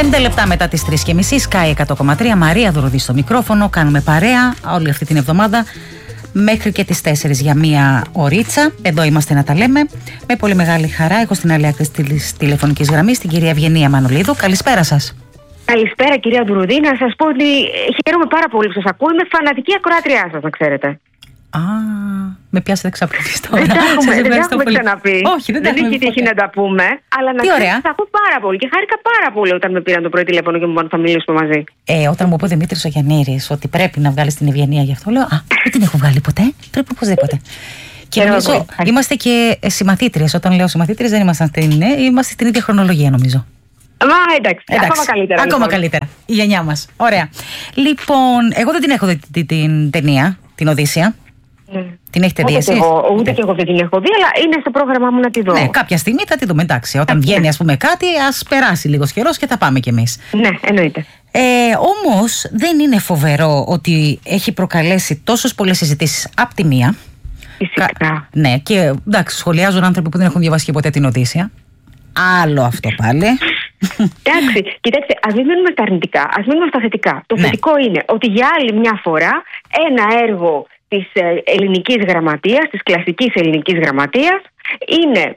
5 λεπτά μετά τις 3:30, Sky 100,3, Μαρία Δουρουδή στο μικρόφωνο. Κάνουμε παρέα όλη αυτή την εβδομάδα μέχρι και τις 4 για μία ωρίτσα. Εδώ είμαστε να τα λέμε. Με πολύ μεγάλη χαρά έχω στην άλλη άκρη της τηλεφωνικής γραμμής την κυρία Ευγενία Μανολίδου. Καλησπέρα σας. Καλησπέρα κυρία Δουρουδή. Να σας πω ότι χαίρομαι πάρα πολύ που σας ακούω. Είμαι φανατική ακροάτριά σας, να ξέρετε. Με πιάσετε ξαπλωθείς τώρα. Δεν τα έχουμε ξαναπεί. Όχι, δεν έχει τύχει να τα πούμε. Αλλά να ξέρετε, σας ακούω πάρα πολύ. Και χάρηκα πάρα πολύ όταν με πήραν το πρωί τηλέφωνο και μου είπαν θα μιλήσουμε μαζί. Όταν μου είπε ο Δημήτρης ο Γιαννήρης ότι πρέπει να βγάλεις την Ευγενία γι' αυτό, λέω δεν την έχω βγάλει ποτέ. Πρέπει οπωσδήποτε. Και νομίζω είμαστε και συμμαθήτριες. Όταν λέω συμμαθήτριες, δεν είμαστε στην ίδια χρονολογία, νομίζω. Εντάξει. Ακόμα καλύτερα. Ακόμα καλύτερα. Η γενιά μας. Ωραία. Λοιπόν, εγώ δεν την έχω δει την ταινία, την Οδύσσια. Την έχετε δει εσείς? Ούτε και εγώ δεν την έχω δει, αλλά είναι στο πρόγραμμά μου να τη δω. Ναι, κάποια στιγμή θα τη δούμε. Εντάξει, όταν βγαίνει ας πούμε κάτι, ας περάσει λίγος καιρός και θα πάμε κι εμείς. Ναι, εννοείται. Όμως δεν είναι φοβερό ότι έχει προκαλέσει τόσες πολλές συζητήσεις απ' τη μία. Φυσικά. Ναι, και εντάξει, σχολιάζουν άνθρωποι που δεν έχουν διαβάσει ποτέ την Οδύσσια. Άλλο αυτό πάλι. Εντάξει, κοιτάξτε, ας μην μείνουμε στα αρνητικά, ας μείνουμε στα θετικά. Το θετικό είναι ότι για άλλη μια φορά ένα έργο της ελληνικής γραμματείας, της κλασικής ελληνικής γραμματείας, είναι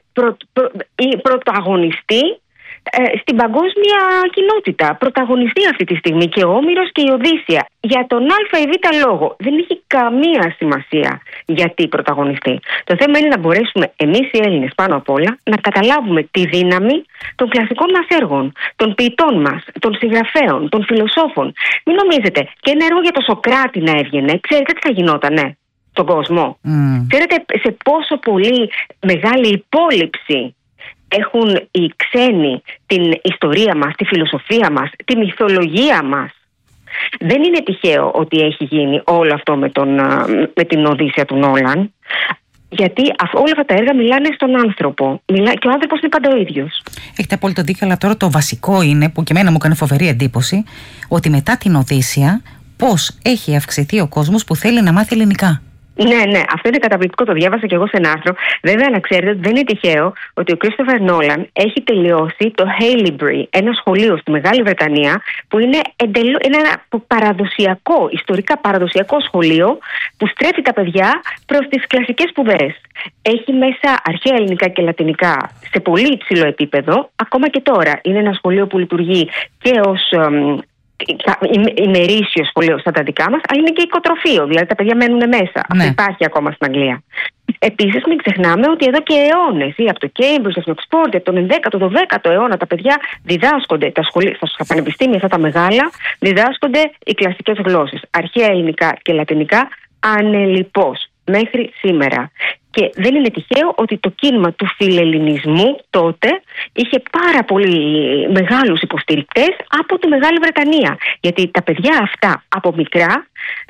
πρωταγωνιστή στην παγκόσμια κοινότητα. Πρωταγωνιστή αυτή τη στιγμή και ο Όμηρος και η Οδύσσια. Για τον α ή β λόγο. Δεν έχει καμία σημασία γιατί πρωταγωνιστή. Το θέμα είναι να μπορέσουμε εμείς οι Έλληνες πάνω απ' όλα να καταλάβουμε τη δύναμη των κλασικών μας έργων, των ποιητών μας, των συγγραφέων, των φιλοσόφων. Μην νομίζετε, και ένα έργο για το Σοκράτη να έβγαινε, ξέρετε τι θα γινότανε στον κόσμο? Ξέρετε σε πόσο πολύ μεγάλη υπόλοιψη έχουν οι ξένοι την ιστορία μας, τη φιλοσοφία μας, τη μυθολογία μας. Δεν είναι τυχαίο ότι έχει γίνει όλο αυτό με την Οδύσσια του Νόλαν, γιατί όλα αυτά τα έργα μιλάνε στον άνθρωπο και ο άνθρωπος είναι πάντα ο ίδιος. Έχετε απόλυτο δίκιο, αλλά τώρα το βασικό είναι, που και εμένα μου έκανε φοβερή εντύπωση, ότι μετά την Οδύσσια πώς έχει αυξηθεί ο κόσμος που θέλει να μάθει ελληνικά. Ναι, αυτό είναι καταπληκτικό. Το διάβασα και εγώ σε ένα άρθρο. Βέβαια, να ξέρετε ότι δεν είναι τυχαίο ότι ο Κρίστοφερ Νόλαν έχει τελειώσει το Haileybury, ένα σχολείο στη Μεγάλη Βρετανία, που είναι ένα παραδοσιακό, ιστορικά παραδοσιακό σχολείο, που στρέφει τα παιδιά προς τις κλασικές σπουδές. Έχει μέσα αρχαία ελληνικά και λατινικά σε πολύ υψηλό επίπεδο. Ακόμα και τώρα είναι ένα σχολείο που λειτουργεί και ως ημερήσιο σχολείο στα τα δικά μας, αλλά είναι και οικοτροφείο, δηλαδή τα παιδιά μένουν μέσα. Αυτό υπάρχει ακόμα στην Αγγλία. Επίσης, μην ξεχνάμε ότι εδώ και αιώνες, ή από το Cambridge, από το Oxford, από τον 11ο, τον 12ο αιώνα, τα παιδιά διδάσκονται, στα πανεπιστήμια αυτά τα μεγάλα, διδάσκονται οι κλασικές γλώσσες, αρχαία ελληνικά και λατινικά, ανελιπώς, μέχρι σήμερα. Και δεν είναι τυχαίο ότι το κίνημα του φιλελληνισμού τότε είχε πάρα πολύ μεγάλους υποστηρικτές από τη Μεγάλη Βρετανία. Γιατί τα παιδιά αυτά από μικρά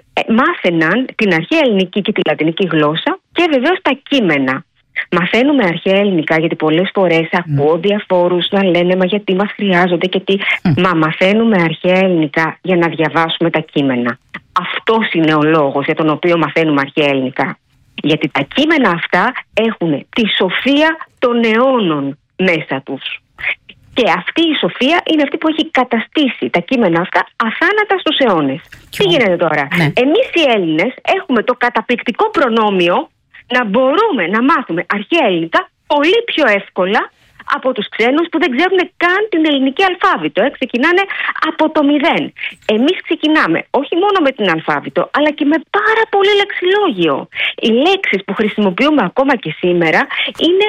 μάθαιναν την αρχαία ελληνική και τη λατινική γλώσσα και βεβαίως τα κείμενα. Μαθαίνουμε αρχαία ελληνικά γιατί πολλές φορές ακούω διαφόρους να λένε μα γιατί μας χρειάζονται και τι. Μα μαθαίνουμε αρχαία ελληνικά για να διαβάσουμε τα κείμενα. Αυτός είναι ο λόγος για τον οποίο μαθαίνουμε αρχαία ελληνικά. Γιατί τα κείμενα αυτά έχουν τη σοφία των αιώνων μέσα τους. Και αυτή η σοφία είναι αυτή που έχει καταστήσει τα κείμενα αυτά αθάνατα στους αιώνες. Τι γίνεται τώρα? Εμείς οι Έλληνες έχουμε το καταπληκτικό προνόμιο να μπορούμε να μάθουμε αρχαία ελληνικά πολύ πιο εύκολα από τους ξένους που δεν ξέρουν καν την ελληνική αλφάβητο. Ξεκινάνε από το 0. Εμείς ξεκινάμε όχι μόνο με την αλφάβητο, αλλά και με πάρα πολύ λεξιλόγιο. Οι λέξεις που χρησιμοποιούμε ακόμα και σήμερα είναι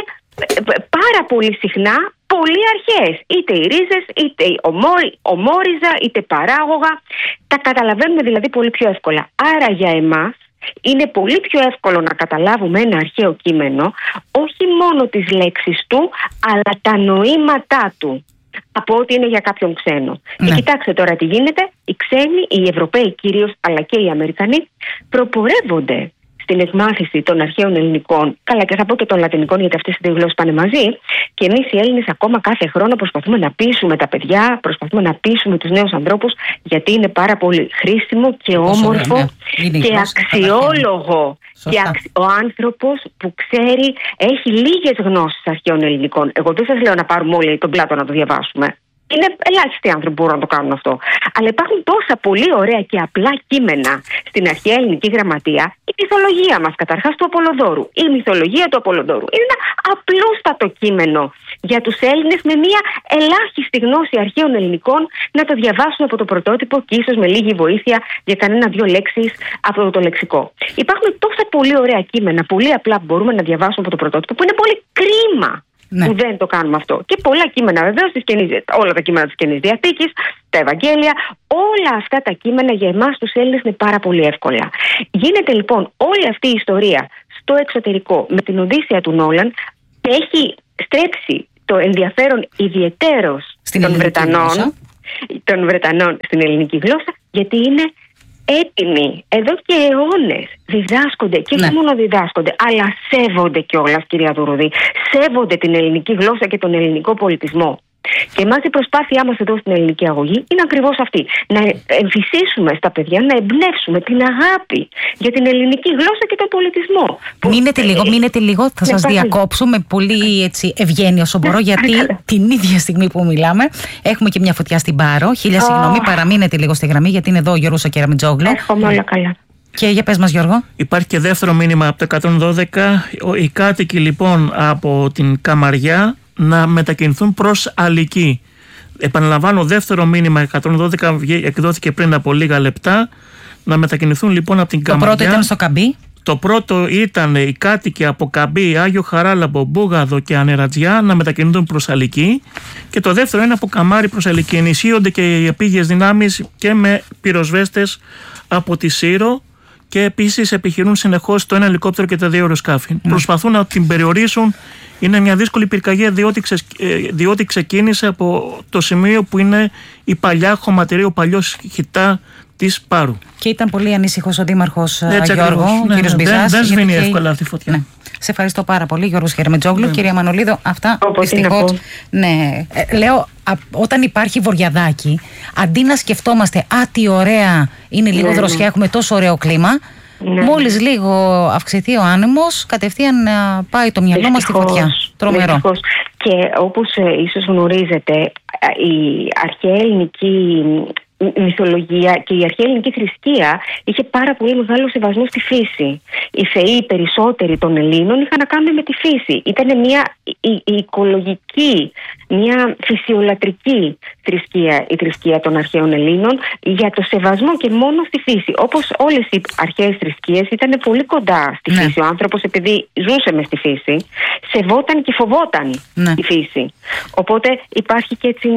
πάρα πολύ συχνά πολύ αρχαίες. Είτε οι ρίζες, είτε η ομόριζα, είτε παράγωγα. Τα καταλαβαίνουμε δηλαδή πολύ πιο εύκολα. Άρα για εμάς είναι πολύ πιο εύκολο να καταλάβουμε ένα αρχαίο κείμενο, όχι μόνο τις λέξεις του, αλλά τα νοήματά του, από ό,τι είναι για κάποιον ξένο. Και κοιτάξτε τώρα τι γίνεται. Οι ξένοι, οι Ευρωπαίοι κυρίως, αλλά και οι Αμερικανοί, προπορεύονται στην εκμάθηση των αρχαίων ελληνικών, καλά και θα πω και των λατινικών, γιατί αυτές οι δύο γλώσσες πάνε μαζί. Και εμείς οι Έλληνες ακόμα κάθε χρόνο προσπαθούμε να πείσουμε τα παιδιά, προσπαθούμε να πείσουμε τους νέους ανθρώπους, γιατί είναι πάρα πολύ χρήσιμο και όμορφο και αξιόλογο. Και ο άνθρωπος που ξέρει, έχει λίγες γνώσεις αρχαίων ελληνικών. Εγώ δεν σας λέω να πάρουμε όλοι τον Πλάτωνα να το διαβάσουμε. Είναι ελάχιστοι άνθρωποι που μπορούν να το κάνουν αυτό. Αλλά υπάρχουν τόσα πολύ ωραία και απλά κείμενα στην αρχαία ελληνική γραμματεία. Η μυθολογία μας, καταρχάς, του Απολλοδόρου. Η μυθολογία του Απολλοδόρου είναι ένα απλούστατο κείμενο για τους Έλληνες με μια ελάχιστη γνώση αρχαίων ελληνικών να το διαβάσουν από το πρωτότυπο και ίσως με λίγη βοήθεια για κανένα-δυο λέξεις από το λεξικό. Υπάρχουν τόσα πολύ ωραία κείμενα, πολύ απλά που μπορούμε να διαβάσουμε από το πρωτότυπο, που είναι πολύ κρίμα. Ναι. Που δεν το κάνουμε αυτό. Και πολλά κείμενα βεβαίως, όλα τα κείμενα της Καινής Διαθήκης, τα Ευαγγέλια, όλα αυτά τα κείμενα για εμάς τους Έλληνες είναι πάρα πολύ εύκολα. Γίνεται λοιπόν όλη αυτή η ιστορία στο εξωτερικό με την Οδύσσεια του Νόλαν και έχει στρέψει το ενδιαφέρον ιδιαιτέρως των Βρετανών στην ελληνική γλώσσα, γιατί είναι έτοιμοι εδώ και αιώνες, διδάσκονται και όχι μόνο διδάσκονται, αλλά σέβονται κιόλας, κυρία Δουρουδή. Σέβονται την ελληνική γλώσσα και τον ελληνικό πολιτισμό. Και εμάς η προσπάθειά μας εδώ στην ελληνική αγωγή είναι ακριβώς αυτή. Να εμφυσίσουμε στα παιδιά, να εμπνεύσουμε την αγάπη για την ελληνική γλώσσα και τον πολιτισμό. Μείνετε λίγο, θα σας διακόψω με πολύ ευγένεια όσο μπορώ, γιατί την ίδια στιγμή που μιλάμε έχουμε και μια φωτιά στην Πάρο. Χίλια συγγνώμη, παραμείνετε λίγο στη γραμμή, γιατί είναι εδώ ο Γιώργος ο Κεραμετζόγλου. Εύχομαι όλα καλά. Και για πες μας, Γιώργο. Υπάρχει και δεύτερο μήνυμα από το 112. Οι κάτοικοι λοιπόν από την Καμαριά να μετακινηθούν προς Αλική. Επαναλαμβάνω, δεύτερο μήνυμα 112 εκδόθηκε πριν από λίγα λεπτά. Να μετακινηθούν λοιπόν από την Καμαριά. Το πρώτο ήταν στο Καμπί. Το πρώτο ήταν οι κάτοικοι από Καμπί, Άγιο Χαράλαμπο, Μπούγαδο και Ανερατζιά να μετακινηθούν προς Αλική. Και το δεύτερο είναι από Καμάρι προς Αλική. Ενισχύονται και οι επίγειες δυνάμεις και με πυροσβέστες από τη Σύρο. Και επίσης επιχειρούν συνεχώς το ένα ελικόπτερο και τα δύο αεροσκάφη. Προσπαθούν να την περιορίσουν. Είναι μια δύσκολη πυρκαγιά, διότι ξεκίνησε από το σημείο που είναι η παλιά χωματερή, ο παλιός χιτά της Πάρου. Και ήταν πολύ ανήσυχος ο Δήμαρχος Γιώργο, κύριος Μπιζάς. Δεν σβήνει εύκολα αυτή η φωτιά. Ναι. Σε ευχαριστώ πάρα πολύ, Γιώργος Κεραμετζόγλου. Κυρία Μανολίδο, αυτά δυστυχώς. Ναι, λέω, όταν υπάρχει βορειαδάκι, αντί να σκεφτόμαστε, τι ωραία είναι λίγο δροσιά, έχουμε τόσο ωραίο κλίμα. Μόλις λίγο αυξηθεί ο άνεμος, κατευθείαν πάει το μυαλό μας στη φωτιά. Τρομερό. Δυστυχώς. Και όπως ίσως γνωρίζετε, η αρχαία ελληνική μυθολογία και η αρχαία ελληνική θρησκεία είχε πάρα πολύ μεγάλο σεβασμό στη φύση. Οι θεοί περισσότεροι των Ελλήνων είχαν να κάνουν με τη φύση. Ήταν μια οικολογική, μια φυσιολατρική θρησκεία, η θρησκεία των αρχαίων Ελλήνων, για το σεβασμό και μόνο στη φύση. Όπως όλες οι αρχαίες θρησκείες ήταν πολύ κοντά στη φύση. Ο άνθρωπος, επειδή ζούσε μες στη φύση, σεβόταν και φοβόταν τη φύση. Οπότε υπάρχει και έτσι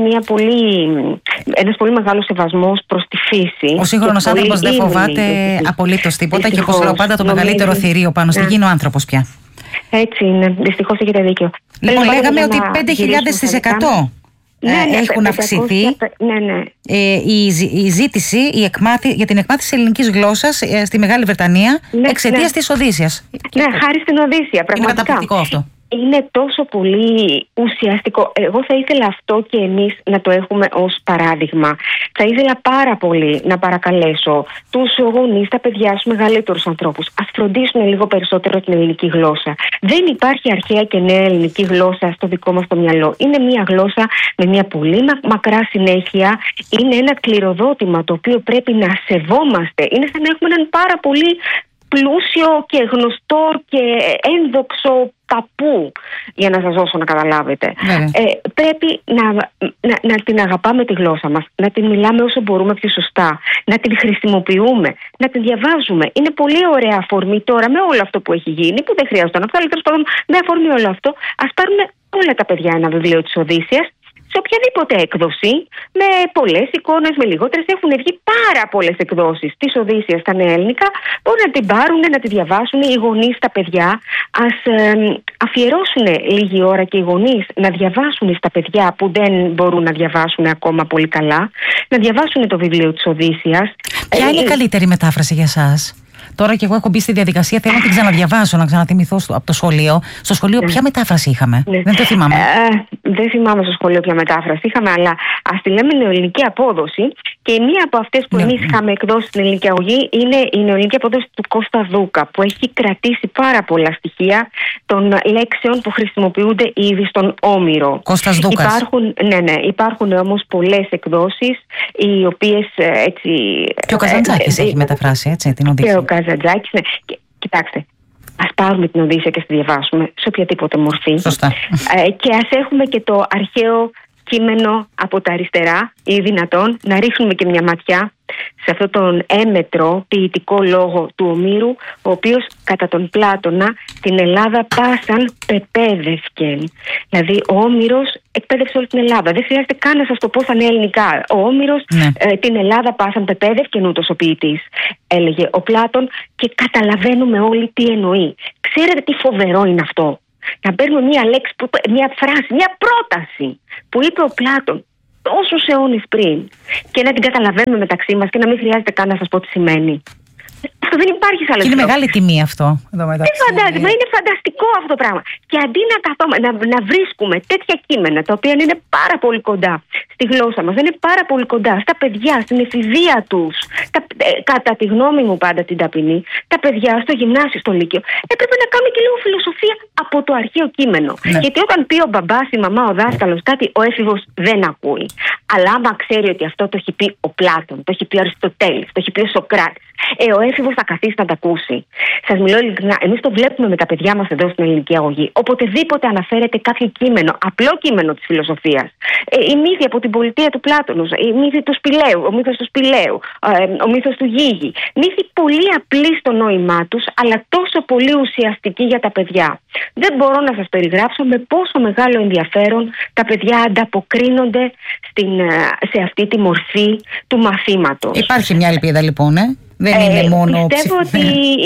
ένας πολύ μεγάλος σεβασμός προς τη φύση. Ο σύγχρονος άνθρωπος δεν φοβάται απολύτως τίποτα. Δυστυχώς, και όπως λέω πάντα, το μεγαλύτερο θηρίο πάνω στη γη είναι ο άνθρωπος πια. Έτσι είναι. Δυστυχώς έχετε δίκιο. Λοιπόν, λέγαμε ότι 5.000% έχουν αυξηθεί η ζήτηση για την εκμάθηση ελληνικής γλώσσας στη Μεγάλη Βρετανία εξαιτίας της Οδύσσιας. Ναι, χάρη στην Οδύσσια, πραγματικά. Είναι καταπληκτικό αυτό. Είναι τόσο πολύ ουσιαστικό. Εγώ θα ήθελα αυτό και εμείς να το έχουμε ως παράδειγμα. Θα ήθελα πάρα πολύ να παρακαλέσω τους γονείς, τα παιδιά, τους μεγαλύτερους ανθρώπους, ας φροντίσουν λίγο περισσότερο την ελληνική γλώσσα. Δεν υπάρχει αρχαία και νέα ελληνική γλώσσα στο δικό μας το μυαλό. Είναι μια γλώσσα με μια πολύ μακρά συνέχεια. Είναι ένα κληροδότημα το οποίο πρέπει να σεβόμαστε. Είναι σαν να έχουμε έναν πάρα πολύ πλούσιο και γνωστό και ένδοξο παππού, για να σας δώσω να καταλάβετε. Πρέπει να την αγαπάμε τη γλώσσα μας, να την μιλάμε όσο μπορούμε πιο σωστά, να την χρησιμοποιούμε, να την διαβάζουμε. Είναι πολύ ωραία αφορμή τώρα με όλο αυτό που έχει γίνει, που δεν χρειάζεται να βγάλει, τέλος πάντων, με αφορμή όλο αυτό. Ας πάρουμε όλα τα παιδιά ένα βιβλίο της Οδύσσιας, σε οποιαδήποτε έκδοση, με πολλές εικόνες, με λιγότερες. Έχουν βγει πάρα πολλές εκδόσεις της Οδύσσιας στα νέα ελληνικά. Μπορούν να την πάρουν, να τη διαβάσουν οι γονείς, τα παιδιά. Ας αφιερώσουν λίγη ώρα και οι γονείς να διαβάσουν στα παιδιά που δεν μπορούν να διαβάσουν ακόμα πολύ καλά, να διαβάσουν το βιβλίο της Οδύσσιας. Ποια είναι η καλύτερη μετάφραση για σας? Τώρα και εγώ έχω μπει στη διαδικασία, θέλω να την ξαναδιαβάσω, να ξανατιμηθώ από το σχολείο. Στο σχολείο ποια μετάφραση είχαμε? Δεν το θυμάμαι. Δεν θυμάμαι στο σχολείο ποια μετάφραση είχαμε, αλλά ας τη λέμε νεοελληνική απόδοση. Και η μία από αυτές που εμείς είχαμε εκδώσει στην ελληνική αγωγή είναι η νεοελληνική αποδόση του Κώστα Δούκα, που έχει κρατήσει πάρα πολλά στοιχεία των λέξεων που χρησιμοποιούνται ήδη στον Όμηρο. Κώστας Δούκας. Υπάρχουν όμως πολλές εκδόσεις, οι οποίες έτσι. Και ο Καζαντζάκης έχει μεταφράσει, έτσι, την Οδύσσεια. Και ο Καζαντζάκης, ναι. Κοιτάξτε. Ας πάρουμε την Οδύσσεια και τη διαβάσουμε σε οποιαδήποτε μορφή. Σωστά. Και ας έχουμε και το αρχαίο κείμενο από τα αριστερά, ή δυνατόν να ρίχνουμε και μια ματιά σε αυτόν τον έμετρο ποιητικό λόγο του Ομήρου, ο οποίος κατά τον Πλάτωνα την Ελλάδα πάσαν πεπαίδευκεν. Δηλαδή ο Όμηρος εκπαίδευσε όλη την Ελλάδα. Δεν χρειάζεται καν να σας το πω στα νέα ελληνικά. Ο Όμηρος την Ελλάδα πάσαν πεπαίδευκεν ούτως ο ποιητής, έλεγε ο Πλάτων, και καταλαβαίνουμε όλοι τι εννοεί. Ξέρετε τι φοβερό είναι αυτό? Να παίρνουμε μία λέξη, μία φράση, μία πρόταση που είπε ο Πλάτων τόσους αιώνες πριν και να την καταλαβαίνουμε μεταξύ μας και να μην χρειάζεται καν να σας πω τι σημαίνει. Αυτό δεν υπάρχει σε άλλες γλώσσες. Είναι μεγάλη τιμή αυτό. Είναι φανταστικό αυτό το πράγμα. Και αντί να βρίσκουμε τέτοια κείμενα, τα οποία είναι πάρα πολύ κοντά στη γλώσσα μας, είναι πάρα πολύ κοντά στα παιδιά, στην εφηβεία τους, κατά τη γνώμη μου πάντα την ταπεινή, τα παιδιά στο γυμνάσιο, στο λύκειο, έπρεπε να κάνουμε και λίγο φιλοσοφία από το αρχαίο κείμενο. Ναι. Γιατί όταν πει ο μπαμπάς, η μαμά, ο δάσκαλος κάτι, ο έφηβος δεν ακούει. Αλλά άμα ξέρει ότι αυτό το έχει πει ο Πλάτων, το έχει πει ο Αριστοτέλης, το έχει πει ο Σοκράτης, ο έφηβος θα καθίσει να τα ακούσει. Σας μιλώ ειλικρινά, εμείς το βλέπουμε με τα παιδιά μας εδώ στην ελληνική αγωγή. Οποτεδήποτε αναφέρεται κάποιο κείμενο, απλό κείμενο της φιλοσοφίας, η μύθη από την πολιτεία του Πλάτωνος, η μύθη του Σπηλαίου, ο μύθος του Σπηλαίου, ο μύθος του Γίγη. Μύθοι πολύ απλοί στο νόημά τους, αλλά τόσο πολύ ουσιαστικοί για τα παιδιά. Δεν μπορώ να σας περιγράψω με πόσο μεγάλο ενδιαφέρον τα παιδιά ανταποκρίνονται σε αυτή τη μορφή του μαθήματος. Υπάρχει μια ελπίδα λοιπόν, Δεν είναι μόνο πιστεύω ότι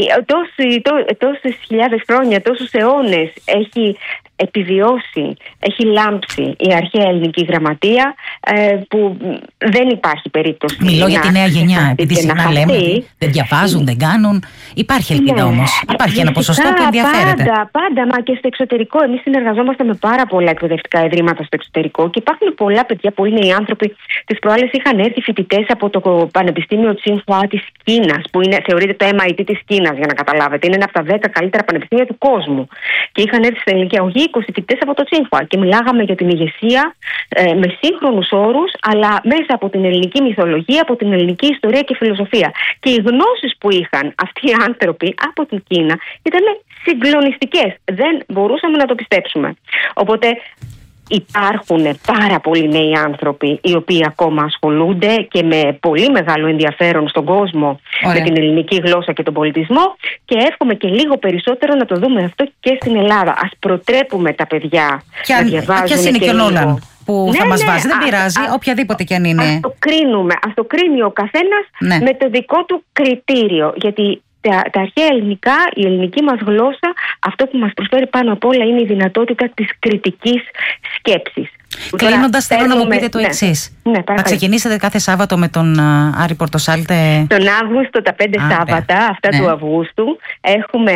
τόσες χιλιάδες χρόνια, τόσους αιώνες έχει επιβιώσει, έχει λάμψει η αρχαία ελληνική γραμματεία, που δεν υπάρχει περίπτωση. Μιλώ για τη νέα γενιά, επειδή συχνά λέμε δεν διαβάζουν, δεν κάνουν. Υπάρχει ελπίδα όμως. Υπάρχει ένα ποσοστό που ενδιαφέρεται. Πάντα, μα και στο εξωτερικό. Εμείς συνεργαζόμαστε με πάρα πολλά εκπαιδευτικά ιδρύματα στο εξωτερικό και υπάρχουν πολλά παιδιά, πολλοί νέοι άνθρωποι. Τις προάλλες είχαν έρθει φοιτητές από το Πανεπιστήμιο Τσίνχουα της Κίνας, που θεωρείται το MIT της Κίνας, για να καταλάβετε. Είναι ένα από τα 10 καλύτερα πανεπιστήμια του κόσμου. Και είχαν έρθει στην ελληνική αγωγή 20 φοιτητές από το Τσίνχουα και μιλάγαμε για την ηγεσία με σύγχρονους όρους, αλλά μέσα από την ελληνική μυθολογία, από την ελληνική ιστορία και φιλοσοφία. Και οι γνώσεις που είχαν αυτοί οι άνθρωποι από την Κίνα ήταν συγκλονιστικές. Δεν μπορούσαμε να το πιστέψουμε. Οπότε υπάρχουν πάρα πολλοί νέοι άνθρωποι οι οποίοι ακόμα ασχολούνται και με πολύ μεγάλο ενδιαφέρον στον κόσμο με την ελληνική γλώσσα και τον πολιτισμό, και εύχομαι και λίγο περισσότερο να το δούμε αυτό και στην Ελλάδα. Ας προτρέπουμε τα παιδιά να διαβάζουν. Ποιος είναι και ο Νόλαν που θα μας βάζει, δεν πειράζει, οποιαδήποτε κι αν είναι. Ας το κρίνει ο καθένας με το δικό του κριτήριο, γιατί τα αρχαία ελληνικά, η ελληνική μας γλώσσα, αυτό που μας προσφέρει πάνω απ' όλα είναι η δυνατότητα της κριτικής σκέψης. Κλείνοντας, θέλω να μου πείτε το εξής. Θα ξεκινήσετε κάθε Σάββατο με τον Άρη Πορτοσάλτε? Τον Αύγουστο, τα 5 Σάββατα, αυτά του Αυγούστου, έχουμε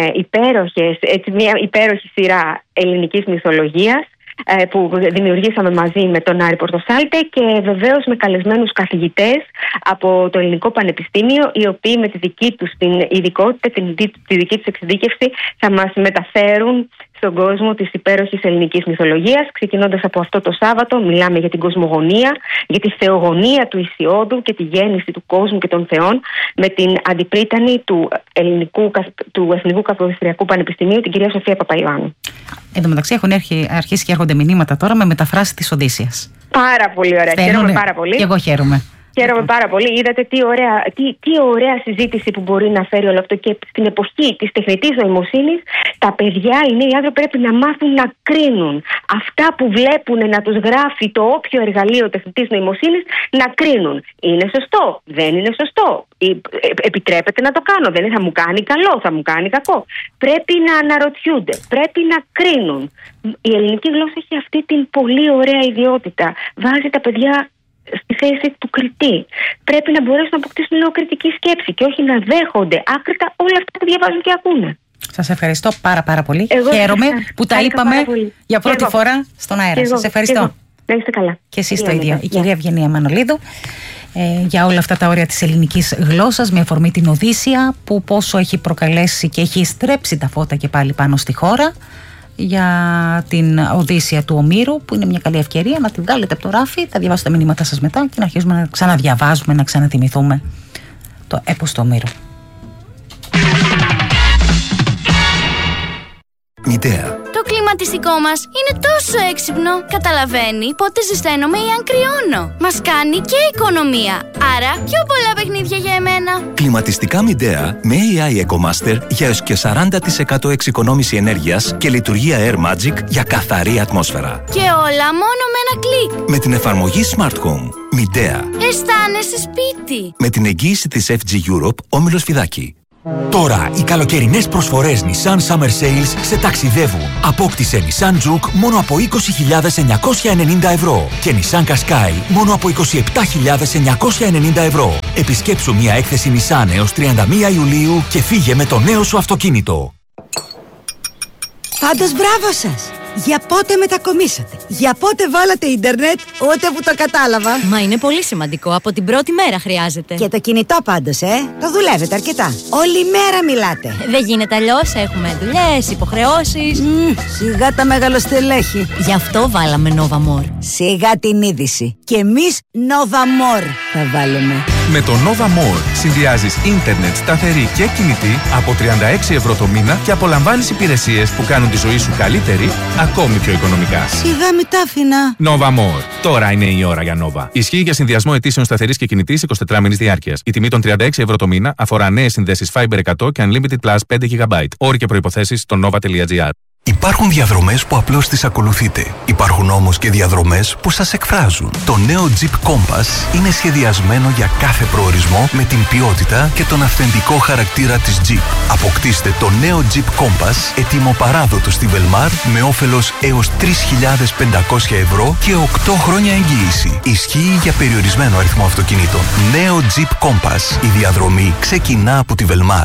μια υπέροχη σειρά ελληνικής μυθολογίας που δημιουργήσαμε μαζί με τον Άρη Πορτοσάλτε, και βεβαίως με καλεσμένους καθηγητές από το Ελληνικό Πανεπιστήμιο, οι οποίοι με τη δική τους την ειδικότητα, τη δική τους εξειδίκευση θα μας μεταφέρουν στον κόσμο της υπέροχης ελληνικής μυθολογίας. Ξεκινώντας από αυτό το Σάββατο, μιλάμε για την κοσμογονία, για τη θεογονία του Ησιόδου και τη γέννηση του κόσμου και των θεών, με την αντιπρίτανη του Εθνικού Καποδιστριακού Πανεπιστημίου, την κυρία Σοφία Παπαϊωάννου. Εν τω μεταξύ έχουν αρχίσει και έρχονται μηνύματα τώρα με μεταφράση της Οδύσσειας. Πάρα πολύ ωραία. Χαίρομαι πάρα πολύ. Και εγώ χαίρομαι. Χαίρομαι πάρα πολύ. Είδατε τι ωραία συζήτηση που μπορεί να φέρει όλο αυτό. Και στην εποχή της τεχνητής νοημοσύνης, τα παιδιά, οι νέοι άνθρωποι πρέπει να μάθουν να κρίνουν. Αυτά που βλέπουν να τους γράφει το όποιο εργαλείο τεχνητής νοημοσύνης, να κρίνουν. Είναι σωστό, δεν είναι σωστό. Επιτρέπεται να το κάνω, δεν θα μου κάνει καλό, θα μου κάνει κακό. Πρέπει να αναρωτιούνται, πρέπει να κρίνουν. Η ελληνική γλώσσα έχει αυτή την πολύ ωραία ιδιότητα. Βάζει τα παιδιά στη θέση του κριτή. Πρέπει να μπορέσουν να αποκτήσουν λίγο κριτική σκέψη και όχι να δέχονται άκρητα όλα αυτά που διαβάζουν και ακούνε. Σας ευχαριστώ πάρα πολύ. Χαίρομαι που τα είπαμε για πρώτη φορά στον αέρα. Σας ευχαριστώ. Να είστε καλά. Και εσείς το ίδιο. Η κυρία Ευγενία Μανολίδου για όλα αυτά τα όρια της ελληνικής γλώσσας, με αφορμή την Οδύσσεια, που πόσο έχει προκαλέσει και έχει στρέψει τα φώτα και πάλι πάνω στη χώρα, για την Οδύσσεια του Ομήρου, που είναι μια καλή ευκαιρία να τη βγάλετε από το ράφι. Θα διαβάσω τα μηνύματά σας μετά και να αρχίσουμε να ξαναδιαβάζουμε, να ξανατιμηθούμε το έπος του Ομήρου. Μητέα. Το κλιματιστικό μας είναι τόσο έξυπνο. Καταλαβαίνει πότε ζεσταίνομαι ή αν κρυώνω. Μας κάνει και οικονομία. Άρα πιο πολλά παιχνίδια για εμένα. Κλιματιστικά Μητέα με AI EcoMaster για έως και 40% εξοικονόμηση ενέργειας και λειτουργία Air Magic για καθαρή ατμόσφαιρα. Και όλα μόνο με ένα κλικ. Με την εφαρμογή Smart Home. Μητέα. Αισθάνεσαι σπίτι. Με την εγγύηση της FG Europe, Όμιλος Φιδάκη. Τώρα οι καλοκαιρινές προσφορές Nissan Summer Sales σε ταξιδεύουν. Απόκτησε Nissan Juke μόνο από 20.990 ευρώ και Nissan Qashqai μόνο από 27.990 ευρώ. Επισκέψου μια έκθεση Nissan έως 31 Ιουλίου και φύγε με το νέο σου αυτοκίνητο. Πάντως μπράβο σας! Για πότε μετακομίσατε? Για πότε βάλατε ίντερνετ? Ούτε που το κατάλαβα. Μα είναι πολύ σημαντικό. Από την πρώτη μέρα χρειάζεται. Και το κινητό πάντως, το δουλεύετε αρκετά. Όλη μέρα μιλάτε. Δεν γίνεται αλλιώς. Έχουμε δουλειές, υποχρεώσεις. Σιγά τα μεγαλοστελέχη. Γι' αυτό βάλαμε Nova More. Σιγά την είδηση. Και εμείς Nova More θα βάλουμε. Με το Nova More συνδυάζεις ίντερνετ σταθερή και κινητή από 36 ευρώ το μήνα και απολαμβάνεις υπηρεσίες που κάνουν τη ζωή σου καλύτερη, ακόμη πιο οικονομικά. Σιγά μη τα άφηνα. Nova More. Τώρα είναι η ώρα για Nova. Ισχύει για συνδυασμό αιτήσεων σταθερής και κινητής 24 μήνες διάρκειας. Η τιμή των 36 ευρώ το μήνα αφορά νέες συνδέσεις Fiber 100 και Unlimited Plus 5 GB. Όροι και προϋποθέσεις στο nova.gr. Υπάρχουν διαδρομές που απλώς τις ακολουθείτε. Υπάρχουν όμως και διαδρομές που σας εκφράζουν. Το νέο Jeep Compass είναι σχεδιασμένο για κάθε προορισμό με την ποιότητα και τον αυθεντικό χαρακτήρα της Jeep. Αποκτήστε το νέο Jeep Compass έτοιμο παράδοτο στη Velmar με όφελος έως 3.500 ευρώ και 8 χρόνια εγγύηση. Ισχύει για περιορισμένο αριθμό αυτοκινήτων. Νέο Jeep Compass. Η διαδρομή ξεκινά από τη Velmar.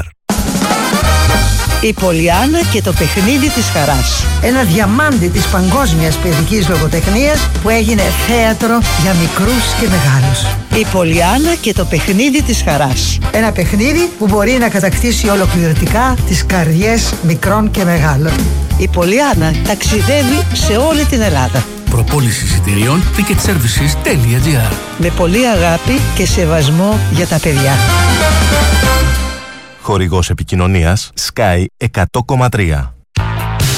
Η Πολιάννα και το παιχνίδι της χαράς. Ένα διαμάντι της παγκόσμιας παιδικής λογοτεχνίας που έγινε θέατρο για μικρούς και μεγάλους. Η Πολιάννα και το παιχνίδι της χαράς. Ένα παιχνίδι που μπορεί να κατακτήσει ολοκληρωτικά τις καρδιές μικρών και μεγάλων. Η Πολιάννα ταξιδεύει σε όλη την Ελλάδα. Προπόληση εισιτηρίων ticketservices.gr. Με πολύ αγάπη και σεβασμό για τα παιδιά. Χορηγός επικοινωνίας Sky 100,3.